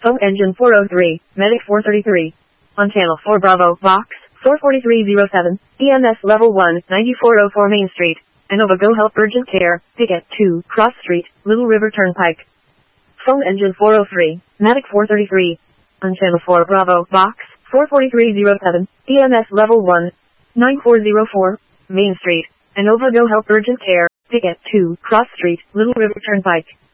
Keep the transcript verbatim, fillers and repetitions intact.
Phone engine four oh three, medic four thirty-three. On channel four Bravo, box, four forty-three oh seven, E M S level one, ninety-four oh four Main Street. Innova Go Help Urgent Care, Picket two, Cross Street, Little River Turnpike. Phone engine four oh three, medic four thirty-three. On channel four Bravo, box, four forty-three oh seven, E M S level one, ninety-four oh four, Main Street. Innova Go Help Urgent Care, Picket two, Cross Street, Little River Turnpike.